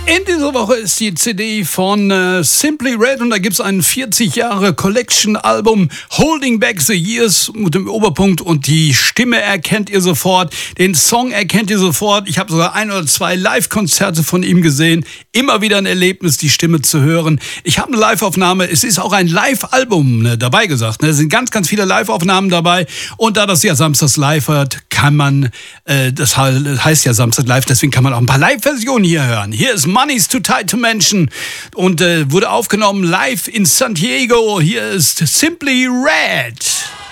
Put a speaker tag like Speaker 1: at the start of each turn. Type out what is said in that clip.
Speaker 1: In dieser Woche ist die CD von Simply Red und da gibt es ein 40 Jahre Collection-Album Holding Back the Years mit dem Oberpunkt und die Stimme erkennt ihr sofort, den Song erkennt ihr sofort. Ich habe sogar 1 oder 2 Live-Konzerte von ihm gesehen. Immer wieder ein Erlebnis, die Stimme zu hören. Ich habe eine Live-Aufnahme, es ist auch ein Live-Album dabei gesagt. Es sind ganz, ganz viele Live-Aufnahmen dabei und da das ja Samstags live hört, kann man, das heißt ja Samstag live, deswegen kann man auch ein paar Live-Versionen hier hören. Hier ist Money's Too Tight to Mention und wurde aufgenommen live in San Diego. Hier ist Simply Red.